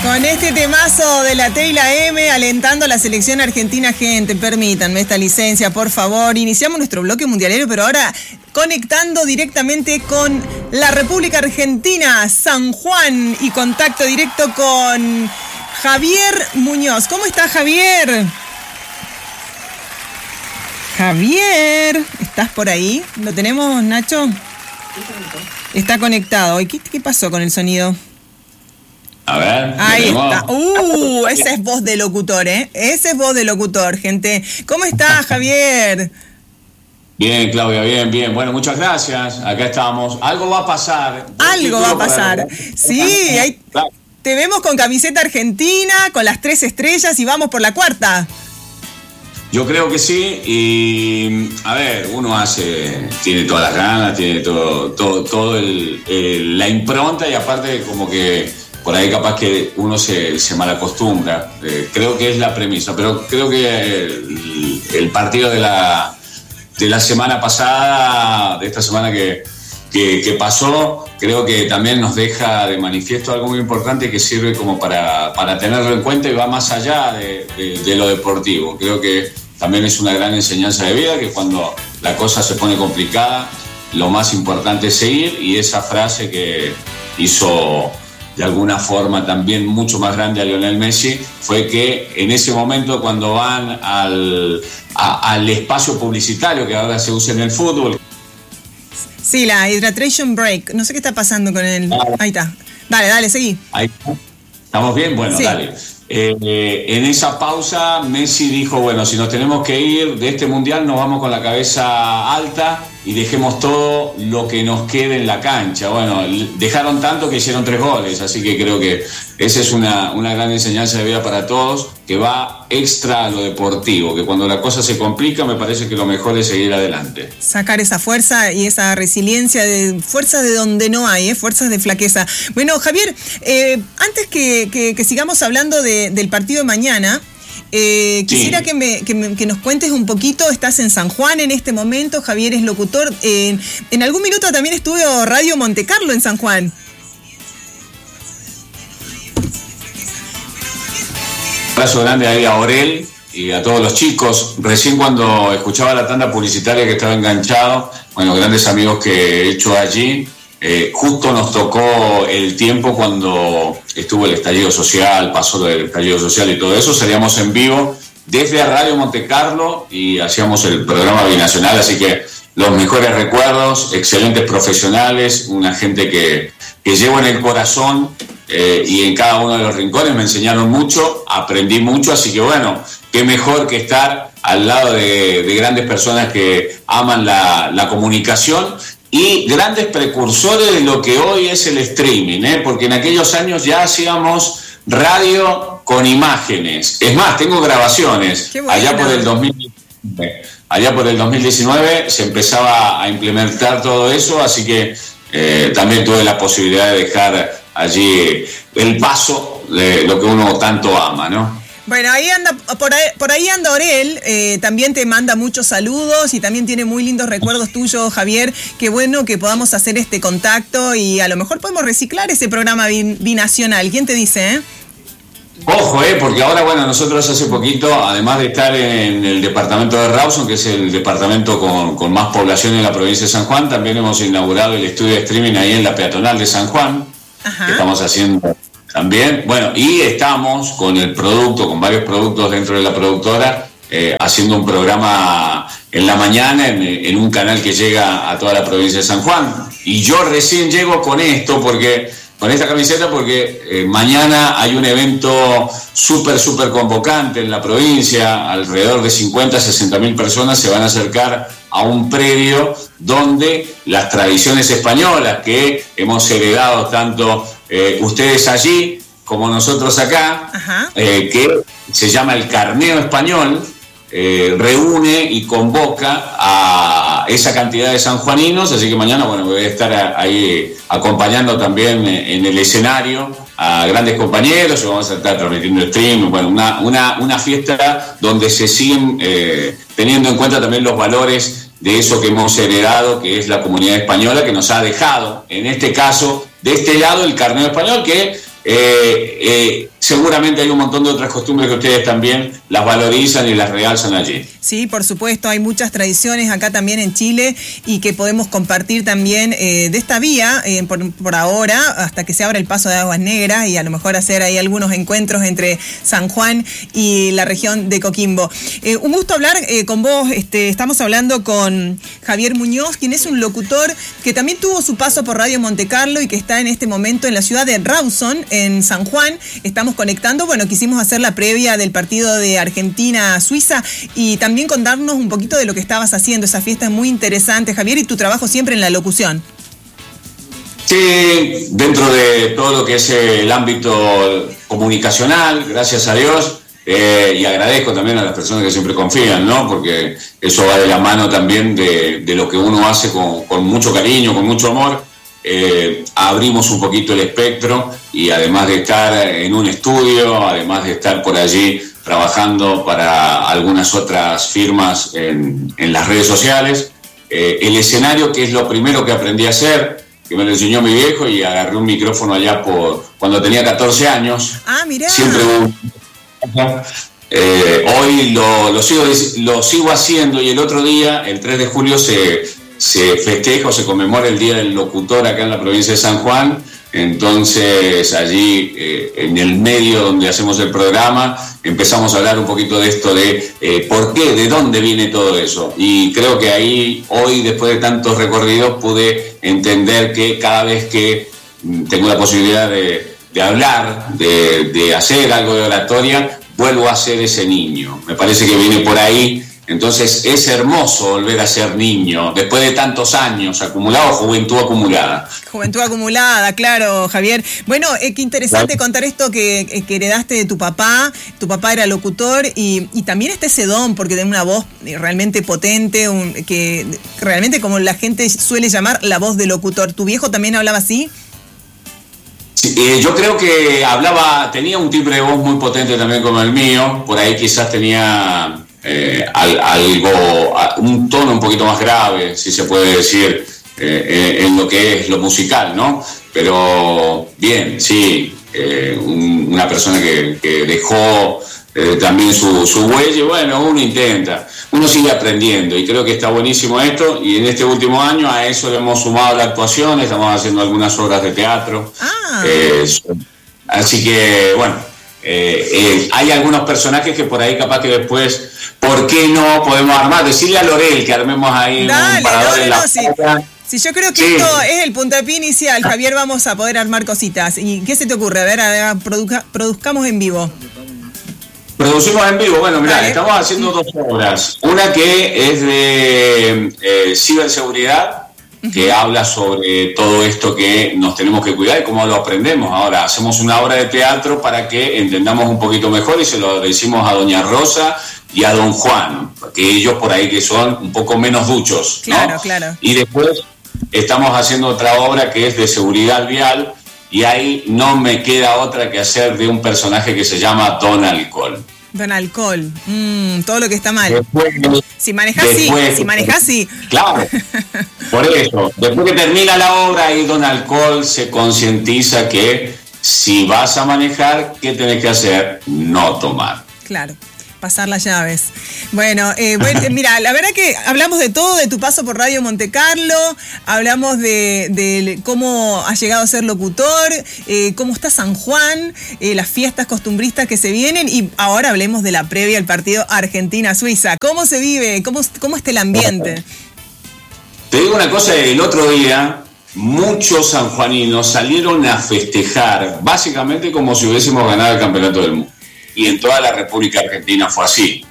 Con este temazo de la T y la M, alentando a la selección argentina, gente, permítanme esta licencia, por favor. Iniciamos nuestro bloque mundialero, pero ahora conectando directamente con la República Argentina, San Juan, y contacto directo con Javier Muñoz. ¿Cómo está, Javier? Javier, ¿estás por ahí? ¿Lo tenemos, Nacho? Está conectado. ¿Y qué pasó con el sonido? A ver. Ahí está. Esa es voz de locutor, ¿eh? Esa es voz de locutor, gente. ¿Cómo está, Javier? Bien, Claudia, bien. Bueno, muchas gracias. Acá estamos. Algo va a pasar. Algo va a pasar. Sí, ahí te vemos con camiseta argentina, con las 3 estrellas y vamos por la 4ª. Yo creo que sí, y a ver, uno tiene todas las ganas, tiene todo la impronta, y aparte como que por ahí capaz que uno se malacostumbra. Creo que es la premisa, pero creo que el partido de la semana pasada, de esta semana que pasó, creo que también nos deja de manifiesto algo muy importante que sirve como para tenerlo en cuenta y va más allá de lo deportivo. Creo que también es una gran enseñanza de vida, que cuando la cosa se pone complicada, lo más importante es seguir, y esa frase que hizo de alguna forma también mucho más grande a Lionel Messi fue que en ese momento, cuando van al espacio publicitario que ahora se usa en el fútbol. Sí, la hydration break. No sé qué está pasando con él. Ahí está. Dale, seguí. Ahí ¿estamos bien? Bueno, sí. Dale. En esa pausa Messi dijo, bueno, si nos tenemos que ir de este mundial, nos vamos con la cabeza alta y dejemos todo lo que nos quede en la cancha. Bueno, dejaron tanto que hicieron 3 goles, así que creo que esa es una gran enseñanza de vida para todos, que va extra a lo deportivo, que cuando la cosa se complica, me parece que lo mejor es seguir adelante. Sacar esa fuerza y esa resiliencia, fuerzas de donde no hay, fuerzas de flaqueza. Bueno, Javier, antes que sigamos hablando del partido de mañana, quisiera que nos cuentes un poquito. Estás en San Juan en este momento, Javier es locutor. En algún minuto también estuvo Radio Monte Carlo en San Juan. Un abrazo grande ahí a Orel y a todos los chicos. Recién cuando escuchaba la tanda publicitaria que estaba enganchado, bueno, grandes amigos que he hecho allí, justo nos tocó el tiempo cuando estuvo el estallido social, pasó lo del estallido social y todo eso. Salíamos en vivo desde Radio Monte Carlo y hacíamos el programa binacional, así que los mejores recuerdos, excelentes profesionales, una gente que llevo en el corazón y en cada uno de los rincones. Me enseñaron mucho, aprendí mucho, así que bueno, qué mejor que estar al lado de grandes personas que aman la comunicación y grandes precursores de lo que hoy es el streaming, porque en aquellos años ya hacíamos radio con imágenes. Es más, tengo grabaciones. Allá por el 2019 se empezaba a implementar todo eso, así que también tuve la posibilidad de dejar allí el paso de lo que uno tanto ama, ¿no? Bueno, ahí anda, por ahí anda Orel, también te manda muchos saludos y también tiene muy lindos recuerdos tuyos, Javier. Qué bueno que podamos hacer este contacto y a lo mejor podemos reciclar ese programa binacional. ¿Quién te dice, Ojo, porque ahora, bueno, nosotros hace poquito, además de estar en el departamento de Rawson, que es el departamento con más población en la provincia de San Juan, también hemos inaugurado el estudio de streaming ahí en la peatonal de San Juan. Ajá. Que estamos haciendo también. Bueno, y estamos con varios productos dentro de la productora, haciendo un programa en la mañana en un canal que llega a toda la provincia de San Juan. Y yo recién llego con esta camiseta porque mañana hay un evento súper convocante en la provincia. Alrededor de 50-60 mil personas se van a acercar a un predio donde las tradiciones españolas que hemos heredado tanto ustedes allí como nosotros acá, que se llama el Carneo Español, reúne y convoca a esa cantidad de sanjuaninos, así que mañana, bueno, voy a estar ahí acompañando también en el escenario a grandes compañeros, y vamos a estar transmitiendo stream, bueno, una fiesta donde se siguen teniendo en cuenta también los valores de eso que hemos heredado, que es la comunidad española, que nos ha dejado, en este caso, de este lado, el Carneo Español, que seguramente hay un montón de otras costumbres que ustedes también las valorizan y las realzan allí. Sí, por supuesto, hay muchas tradiciones acá también en Chile y que podemos compartir también de esta vía por ahora, hasta que se abra el paso de Aguas Negras y a lo mejor hacer ahí algunos encuentros entre San Juan y la región de Coquimbo. Un gusto hablar con vos, estamos hablando con Javier Muñoz, quien es un locutor que también tuvo su paso por Radio Monte Carlo y que está en este momento en la ciudad de Rawson, en San Juan. Estamos conectando, bueno, quisimos hacer la previa del partido de Argentina-Suiza y también contarnos un poquito de lo que estabas haciendo. Esa fiesta es muy interesante, Javier, y tu trabajo siempre en la locución. Sí, dentro de todo lo que es el ámbito comunicacional, gracias a Dios, y agradezco también a las personas que siempre confían, ¿no? Porque eso va de la mano también de lo que uno hace con mucho cariño, con mucho amor. Abrimos un poquito el espectro y además de estar en un estudio, además de estar por allí trabajando para algunas otras firmas en las redes sociales, el escenario, que es lo primero que aprendí a hacer, que me lo enseñó mi viejo, y agarré un micrófono allá cuando tenía 14 años. Ah, mirá. Siempre hoy lo sigo haciendo, y el otro día, el 3 de julio, se festeja o se conmemora el Día del Locutor acá en la provincia de San Juan. Entonces allí en el medio donde hacemos el programa empezamos a hablar un poquito de esto de por qué, de dónde viene todo eso, y creo que ahí hoy, después de tantos recorridos, pude entender que cada vez que tengo la posibilidad de hablar, de hacer algo de oratoria, vuelvo a ser ese niño. Me parece que viene por ahí. Entonces es hermoso volver a ser niño, después de tantos años acumulados, juventud acumulada. Juventud acumulada, claro, Javier. Bueno, qué interesante contar esto que heredaste de tu papá. Tu papá era locutor y también está ese don, porque tiene una voz realmente potente, que realmente, como la gente suele llamar, la voz de locutor. ¿Tu viejo también hablaba así? Sí, yo creo que tenía un timbre de voz muy potente también como el mío. Por ahí quizás tenía un tono un poquito más grave, si se puede decir, en lo que es lo musical, ¿no? Pero bien, sí, una persona que dejó también su huella, y bueno, uno sigue aprendiendo, y creo que está buenísimo esto, y en este último año a eso le hemos sumado la actuación, estamos haciendo algunas obras de teatro, así que bueno, hay algunos personajes que por ahí capaz que después, ¿por qué no podemos armar? Decirle a Lorel que armemos ahí un parador en la playa. Sí, yo creo que esto es el puntapié inicial, Javier. Vamos a poder armar cositas. ¿Y qué se te ocurre? A ver, produzcamos en vivo. Producimos en vivo. Bueno, mirá, estamos haciendo 2 obras. Una que es de ciberseguridad, que habla sobre todo esto que nos tenemos que cuidar y cómo lo aprendemos. Ahora hacemos una obra de teatro para que entendamos un poquito mejor, y se lo decimos a doña Rosa y a don Juan, que ellos por ahí que son un poco menos duchos, ¿no? Claro, claro. Y después estamos haciendo otra obra que es de seguridad vial, y ahí no me queda otra que hacer de un personaje que se llama Don Alcohol. Don Alcohol, todo lo que está mal. Después, si manejás, sí. Claro, por eso. Después que termina la obra, ahí Don Alcohol se concientiza que si vas a manejar, ¿qué tenés que hacer? No tomar. Claro. Pasar las llaves. Bueno, mira, la verdad que hablamos de todo, de tu paso por Radio Monte Carlo, hablamos de cómo has llegado a ser locutor, cómo está San Juan, las fiestas costumbristas que se vienen, y ahora hablemos de la previa al partido Argentina-Suiza. ¿Cómo se vive? ¿Cómo está el ambiente? Te digo una cosa, el otro día muchos sanjuaninos salieron a festejar, básicamente como si hubiésemos ganado el campeonato del mundo. Y en toda la República Argentina fue así.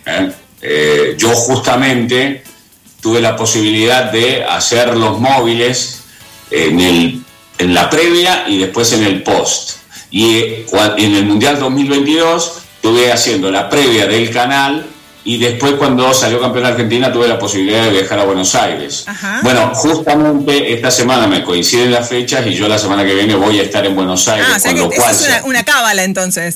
Yo justamente tuve la posibilidad de hacer los móviles en la previa y después en el post. Y en el Mundial 2022 estuve haciendo la previa del canal, y después, cuando salió campeón Argentina, tuve la posibilidad de viajar a Buenos Aires. Ajá. Bueno, justamente esta semana me coinciden las fechas, y yo la semana que viene voy a estar en Buenos Aires. O sea, que eso es una cábala, entonces.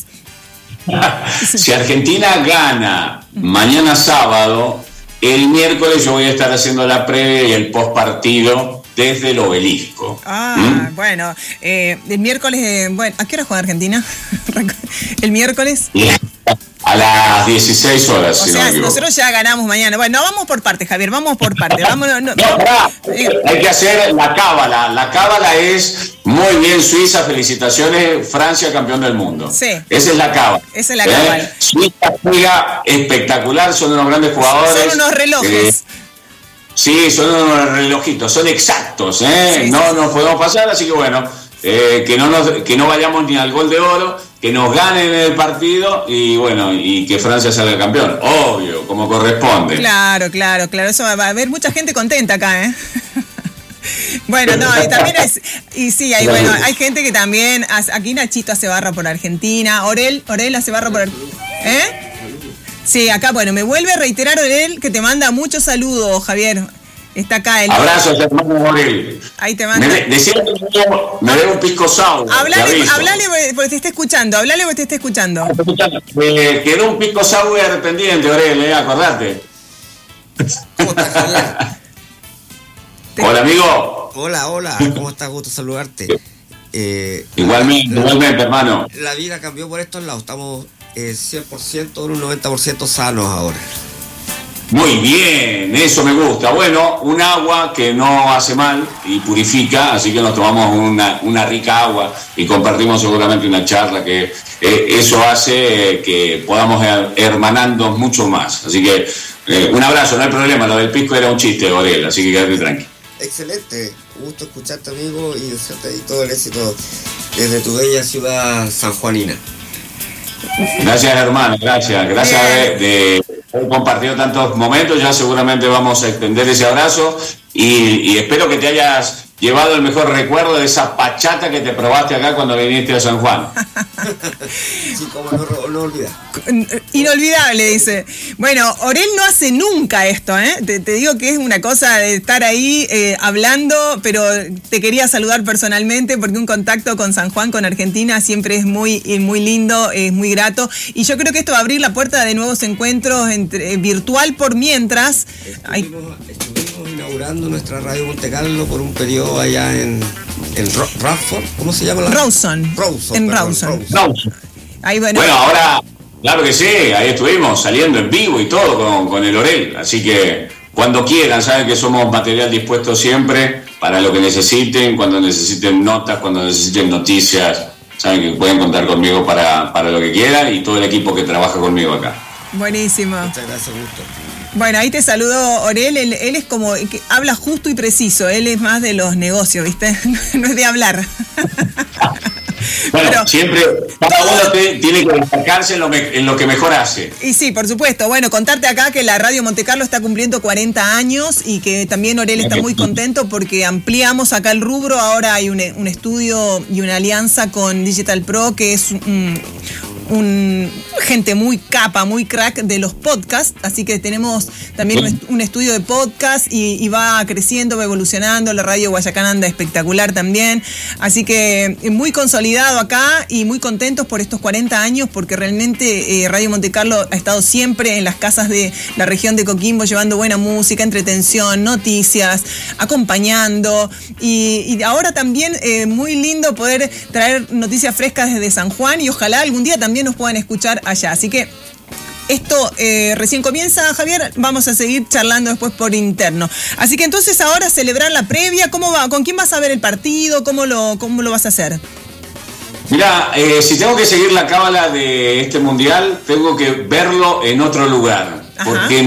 Si Argentina gana mañana sábado, el miércoles yo voy a estar haciendo la previa y el post partido desde el obelisco. Bueno, el miércoles, bueno, ¿a qué hora juega Argentina? El miércoles. A las 16 horas, si no me equivoco. Nosotros ya ganamos mañana. Bueno, vamos por partes, Javier, vamos por partes. Hay que hacer la cábala. La cábala es muy bien Suiza, felicitaciones, Francia campeón del mundo. Sí. Esa es la cábala. Esa es la cábala. Suiza juega espectacular, son unos grandes jugadores. Son unos relojes. Sí, son unos relojitos, son exactos, Sí, no nos podemos pasar, así que bueno, que no vayamos ni al gol de oro, que nos ganen el partido y bueno, y que Francia salga campeón, obvio, como corresponde. Claro, eso va a haber mucha gente contenta acá, Bueno, no, y también hay gente que también, aquí Nachito hace barra por Argentina, Orel hace barra por Argentina, Sí, acá, bueno, me vuelve a reiterar Orel que te manda muchos saludos, Javier. Está acá el... Abrazos, hermano Orel. Ahí te manda. Decía que me debe un pisco sour. Hablale porque te está escuchando, Quedó un pisco sour pendiente, Orel, acordate. ¿Cómo estás, Javier? Hola, amigo. Hola, ¿cómo estás? Gusto saludarte. Igualmente, hermano. La vida cambió por estos lados, estamos 100%, un 90% sanos ahora. Muy bien, eso me gusta. Bueno, un agua que no hace mal y purifica, así que nos tomamos una rica agua y compartimos seguramente una charla que eso hace que podamos hermanarnos mucho más. Así que un abrazo, no hay problema, lo del pisco era un chiste, Orel, así que quédate tranquilo. Excelente, gusto escucharte, amigo, y desearte todo el éxito desde tu bella ciudad sanjuanina. Gracias, hermano, gracias de haber compartido tantos momentos. Ya seguramente vamos a extender ese abrazo y espero que te hayas llevado el mejor recuerdo de esa pachata que te probaste acá cuando viniste a San Juan. Sí, como no olvidar. Inolvidable, dice. Bueno, Orel no hace nunca esto, Te digo que es una cosa de estar ahí hablando, pero te quería saludar personalmente porque un contacto con San Juan, con Argentina, siempre es muy lindo, es muy grato. Y yo creo que esto va a abrir la puerta de nuevos encuentros virtual por mientras. Estuvimos inaugurando nuestra radio Monte Carlo por un periodo allá en Radford, ¿cómo se llama? Rawson. Ahí, bueno, ahora, claro que sí, ahí estuvimos saliendo en vivo y todo con el Orel, así que cuando quieran, saben que somos material dispuesto siempre para lo que necesiten, cuando necesiten notas, cuando necesiten noticias, saben que pueden contar conmigo para lo que quieran y todo el equipo que trabaja conmigo acá. Buenísimo. Muchas gracias, gusto. Bueno, ahí te saludo, Orel. Él es como que habla justo y preciso. Él es más de los negocios, ¿viste? No es de hablar. Bueno, pero siempre cada uno tiene que destacarse en lo que mejor hace. Y sí, por supuesto. Bueno, contarte acá que la Radio Monte Carlo está cumpliendo 40 años y que también Orel está muy contento porque ampliamos acá el rubro. Ahora hay un estudio y una alianza con Digital Pro, que es gente muy capa, muy crack de los podcasts, así que tenemos también un estudio de podcast y va creciendo, va evolucionando. La radio Guayacán anda espectacular también, así que muy consolidado acá y muy contentos por estos 40 años porque realmente Radio Monte Carlo ha estado siempre en las casas de la región de Coquimbo llevando buena música, entretención, noticias, acompañando y ahora también muy lindo poder traer noticias frescas desde San Juan y ojalá algún día también nos puedan escuchar allá. Así que esto recién comienza, Javier. Vamos a seguir charlando después por interno. Así que entonces ahora celebrar la previa. ¿Cómo va? ¿Con quién vas a ver el partido? ¿Cómo lo vas a hacer? Mirá, si tengo que seguir la cábala de este mundial, tengo que verlo en otro lugar. Porque